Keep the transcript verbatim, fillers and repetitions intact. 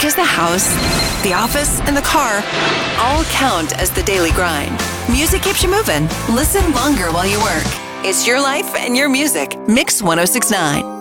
as the house, the office, and the car all count as the daily grind. Music keeps you moving. Listen longer while you work. It's your life and your music. Mix one oh six point nine.